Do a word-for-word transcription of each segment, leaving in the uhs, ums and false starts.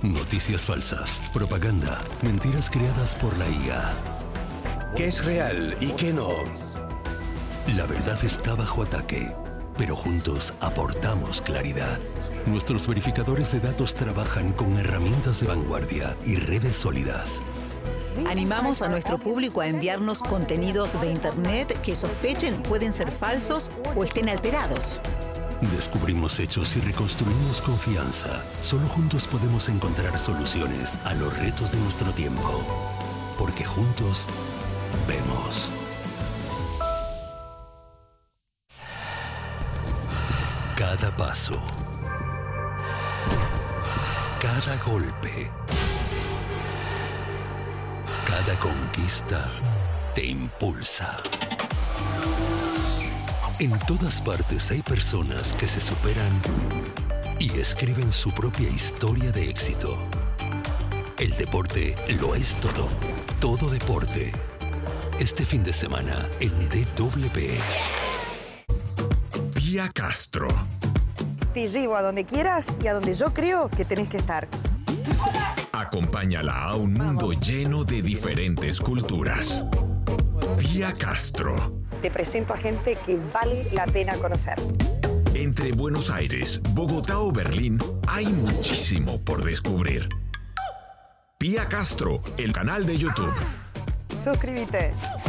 Noticias falsas, propaganda, mentiras creadas por la I A. ¿Qué es real y qué no? La verdad está bajo ataque, pero juntos aportamos claridad. Nuestros verificadores de datos trabajan con herramientas de vanguardia y redes sólidas. Animamos a nuestro público a enviarnos contenidos de Internet que sospechen pueden ser falsos o estén alterados. Descubrimos hechos y reconstruimos confianza. Solo juntos podemos encontrar soluciones a los retos de nuestro tiempo. Porque juntos vemos. Cada paso. Cada golpe. Cada conquista te impulsa. En todas partes hay personas que se superan y escriben su propia historia de éxito. El deporte lo es todo. Todo deporte. Este fin de semana en D W. Pía Castro. Te llevo a donde quieras y a donde yo creo que tenés que estar. Acompáñala a un mundo lleno de diferentes culturas. Pía Castro. Te presento a gente que vale la pena conocer. Entre Buenos Aires, Bogotá o Berlín, hay muchísimo por descubrir. Pía Castro, el canal de YouTube. Suscríbete.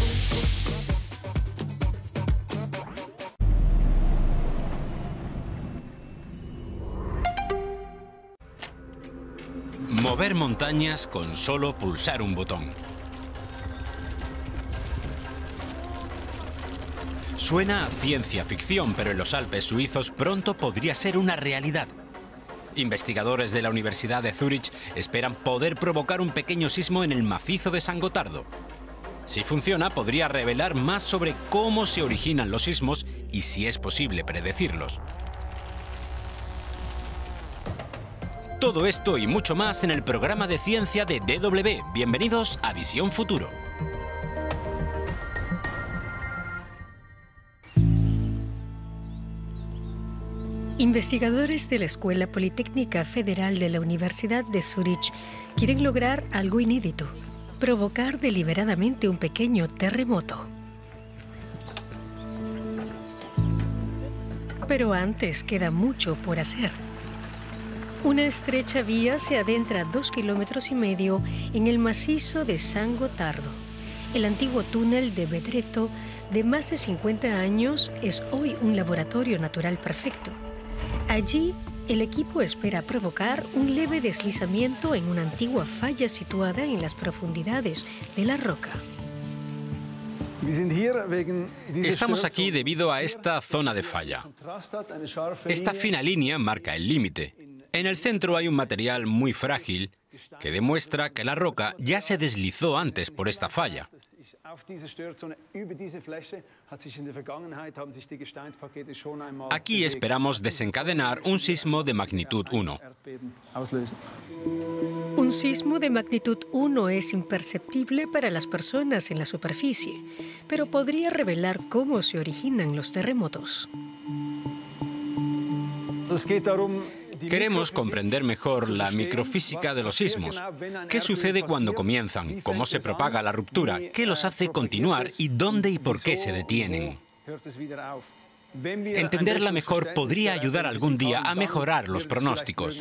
Mover montañas con solo pulsar un botón. Suena a ciencia ficción, pero en los Alpes suizos pronto podría ser una realidad. Investigadores de la Universidad de Zúrich esperan poder provocar un pequeño sismo en el macizo de San Gotardo. Si funciona, podría revelar más sobre cómo se originan los sismos y si es posible predecirlos. Todo esto y mucho más en el programa de ciencia de D W. Bienvenidos a Visión Futuro. Investigadores de la Escuela Politécnica Federal de la Universidad de Zúrich quieren lograr algo inédito: provocar deliberadamente un pequeño terremoto. Pero antes queda mucho por hacer. Una estrecha vía se adentra dos kilómetros y medio en el macizo de San Gotardo. El antiguo túnel de Bedretto, de más de cincuenta años, es hoy un laboratorio natural perfecto. Allí, el equipo espera provocar un leve deslizamiento en una antigua falla situada en las profundidades de la roca. Estamos aquí debido a esta zona de falla. Esta fina línea marca el límite. En el centro hay un material muy frágil que demuestra que la roca ya se deslizó antes por esta falla. Aquí esperamos desencadenar un sismo de magnitud uno. Un sismo de magnitud uno es imperceptible para las personas en la superficie, pero podría revelar cómo se originan los terremotos. Queremos comprender mejor la microfísica de los sismos. ¿Qué sucede cuando comienzan? ¿Cómo se propaga la ruptura? ¿Qué los hace continuar? ¿Y dónde y por qué se detienen? Entenderla mejor podría ayudar algún día a mejorar los pronósticos.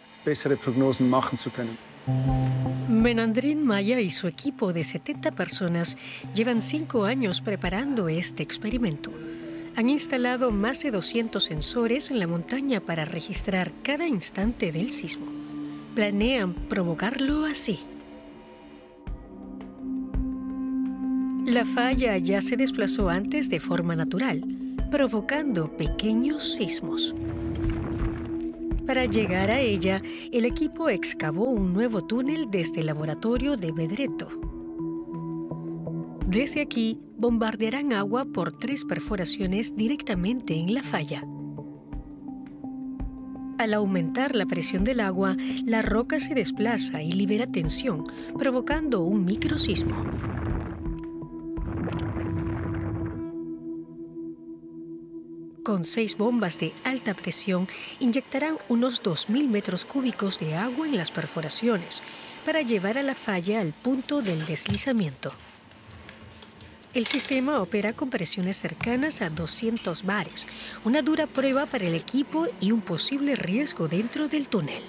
Menandrín Maya y su equipo de setenta personas llevan cinco años preparando este experimento. Han instalado más de doscientos sensores en la montaña para registrar cada instante del sismo. Planean provocarlo así. La falla ya se desplazó antes de forma natural, provocando pequeños sismos. Para llegar a ella, el equipo excavó un nuevo túnel desde el laboratorio de Bedretto. Desde aquí, bombardearán agua por tres perforaciones directamente en la falla. Al aumentar la presión del agua, la roca se desplaza y libera tensión, provocando un Con seis bombas de alta presión inyectarán unos dos mil metros cúbicos de agua en las perforaciones para llevar a la falla al punto del deslizamiento. El sistema opera con presiones cercanas a doscientos bares, una dura prueba para el equipo y un posible riesgo dentro del túnel.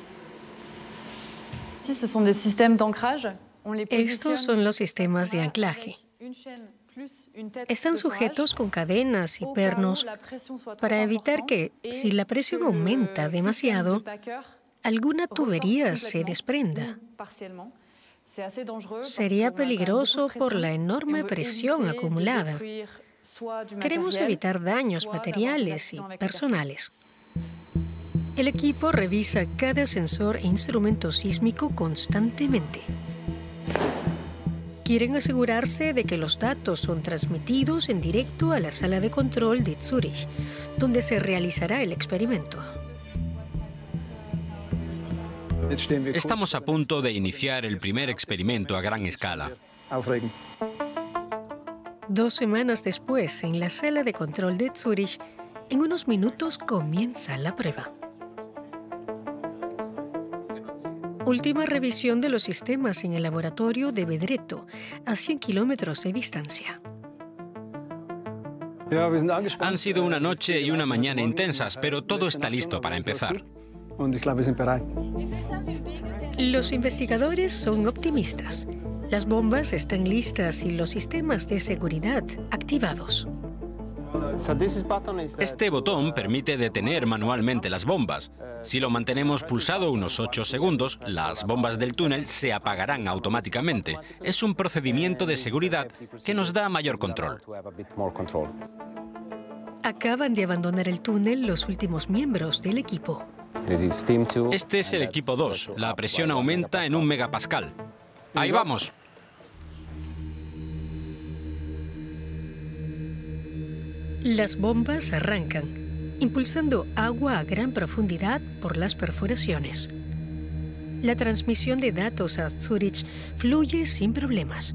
Estos son los sistemas de anclaje. Están sujetos con cadenas y pernos para evitar que, si la presión aumenta demasiado, alguna tubería se desprenda. Sería peligroso por la enorme presión acumulada. Queremos evitar daños materiales y personales. El equipo revisa cada sensor e instrumento sísmico constantemente. Quieren asegurarse de que los datos son transmitidos en directo a la sala de control de Zúrich, donde se realizará el experimento. Estamos a punto de iniciar el primer experimento a gran escala. Dos semanas después, en la sala de control de Zúrich, en unos minutos comienza la prueba. Última revisión de los sistemas en el laboratorio de Vedreto, a cien kilómetros de distancia. Han sido una noche y una mañana intensas, pero todo está listo para empezar. Los investigadores son optimistas. Las bombas están listas y los sistemas de seguridad activados. Este botón permite detener manualmente las bombas. Si lo mantenemos pulsado unos ocho segundos, las bombas del túnel se apagarán automáticamente. Es un procedimiento de seguridad que nos da mayor control. Acaban de abandonar el túnel los últimos miembros del equipo. Este es el equipo dos. La presión aumenta en un megapascal. ¡Ahí vamos! Las bombas arrancan, impulsando agua a gran profundidad por las perforaciones. La transmisión de datos a Zúrich fluye sin problemas.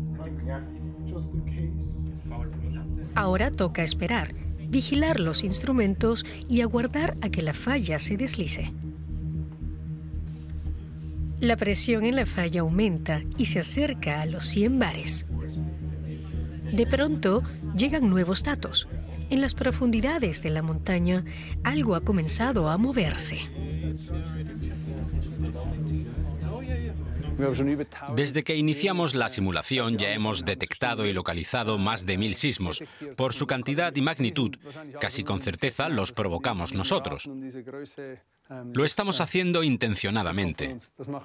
Ahora toca esperar, vigilar los instrumentos y aguardar a que la falla se deslice. La presión en la falla aumenta y se acerca a los cien bares. De pronto, llegan nuevos datos. En las profundidades de la montaña, algo ha comenzado a moverse. Desde que iniciamos la simulación ya hemos detectado y localizado más de mil sismos. Por su cantidad y magnitud, casi con certeza los provocamos nosotros. Lo estamos haciendo intencionadamente.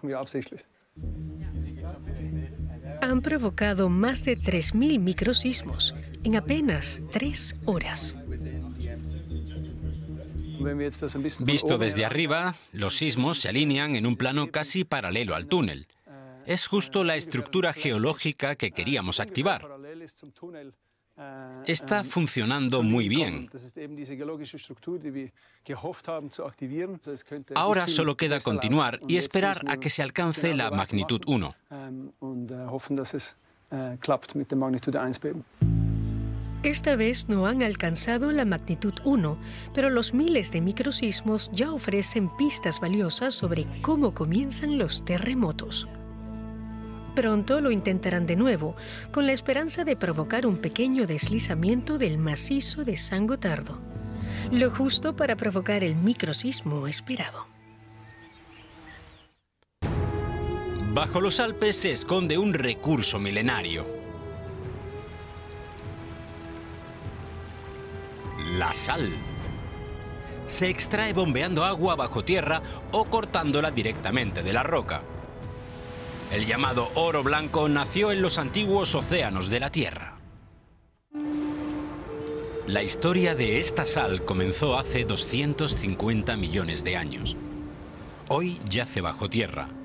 Han provocado más de tres mil microsismos en apenas tres horas. Visto desde arriba, los sismos se alinean en un plano casi paralelo al túnel. Es justo la estructura geológica que queríamos activar. Está funcionando muy bien. Ahora solo queda continuar y esperar a que se alcance la magnitud uno. Esta vez no han alcanzado la magnitud uno, pero los miles de microsismos ya ofrecen pistas valiosas sobre cómo comienzan los terremotos. Pronto lo intentarán de nuevo, con la esperanza de provocar un pequeño deslizamiento del macizo de San Gotardo, lo justo para provocar el microsismo esperado. Bajo los Alpes se esconde un recurso milenario: la sal. Se extrae bombeando agua bajo tierra o cortándola directamente de la roca. El llamado oro blanco nació en los antiguos océanos de la Tierra. La historia de esta sal comenzó hace doscientos cincuenta millones de años. Hoy yace bajo tierra,